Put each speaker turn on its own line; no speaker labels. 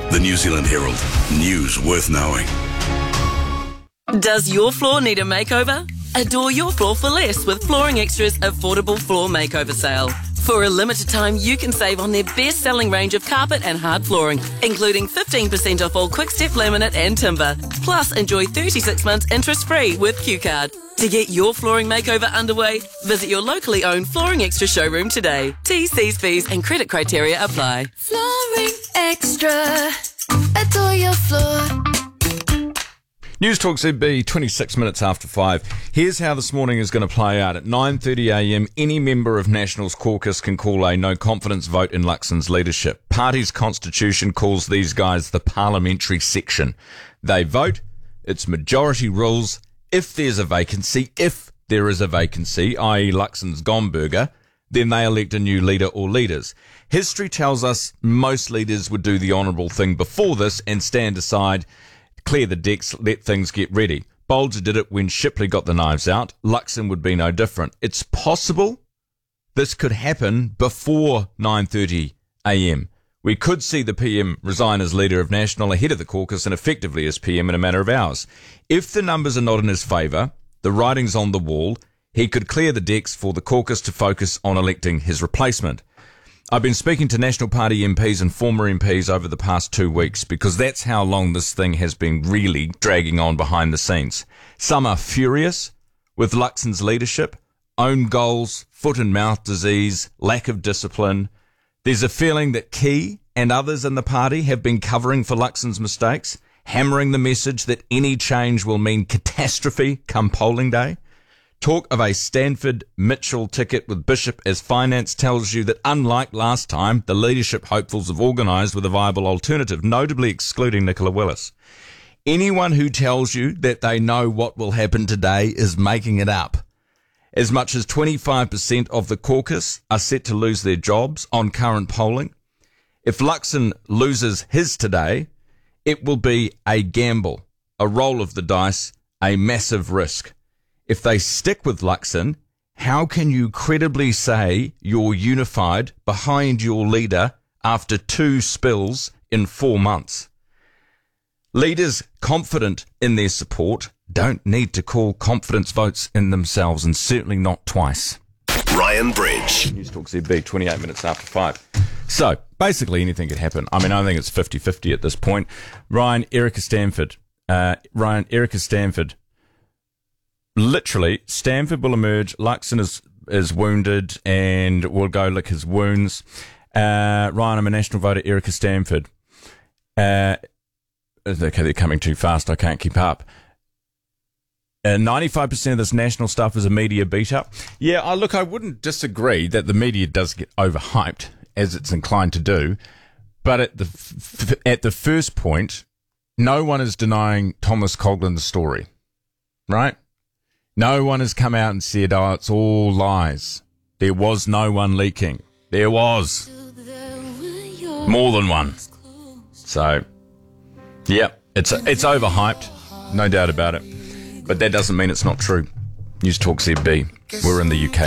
The New Zealand Herald. News worth knowing.
Does your floor need a makeover? Adore your floor for less with Flooring Extra's affordable floor makeover sale. For a limited time, you can save on their best-selling range of carpet and hard flooring, including 15% off all Quickstep laminate and timber. Plus, enjoy 36 months interest-free with Q-Card. To get your flooring makeover underway, visit your locally owned Flooring Extra showroom today. T's, C's, P's and credit criteria apply.
Flooring Extra. Adore your floor.
News Talk ZB, 26 minutes after 5. Here's how this morning is going to play out. At 9:30am, any member of National's caucus can call a no-confidence vote in Luxon's leadership. Party's constitution calls these guys the parliamentary section. They vote. It's majority rules. If there is a vacancy, i.e. Luxon's Gomberger, then they elect a new leader or leaders. History tells us most leaders would do the honourable thing before this and stand aside, clear the decks, let things get ready. Bolger did it when Shipley got the knives out. Luxon would be no different. It's possible this could happen before 9:30am. We could see the PM resign as leader of National ahead of the caucus and effectively as PM in a matter of hours. If the numbers are not in his favour, the writing's on the wall, he could clear the decks for the caucus to focus on electing his replacement. I've been speaking to National Party MPs and former MPs over the past 2 weeks because that's how long this thing has been really dragging on behind the scenes. Some are furious with Luxon's leadership, own goals, foot and mouth disease, lack of discipline. There's a feeling that Key and others in the party have been covering for Luxon's mistakes, hammering the message that any change will mean catastrophe come polling day. Talk of a Stanford-Mitchell ticket with Bishop as finance tells you that unlike last time, the leadership hopefuls have organised with a viable alternative, notably excluding Nicola Willis. Anyone who tells you that they know what will happen today is making it up. As much as 25% of the caucus are set to lose their jobs on current polling. If Luxon loses his today, it will be a gamble, a roll of the dice, a massive risk. If they stick with Luxon, how can you credibly say you're unified behind your leader after 2 spills in 4 months? Leaders confident in their support don't need to call confidence votes in themselves, and certainly not twice.
Ryan Bridge.
News Talk ZB, 28 minutes after 5. So, basically anything could happen. I mean, I think it's 50-50 at this point. Erica Stanford. Literally, Stanford will emerge. Luxon is wounded and will go lick his wounds. Ryan, I'm a national voter. Erica Stanford. Okay, they're coming too fast. I can't keep up. 95% of this national stuff is a media beat-up. Yeah, I wouldn't disagree that the media does get overhyped, as it's inclined to do. But at the first point, no one is denying Thomas Coughlin's story, right? No one has come out and said, oh, it's all lies. There was no one leaking. There was more than one. So, yeah, it's overhyped, no doubt about it. But that doesn't mean it's not true. News Talk ZB. We're in the UK.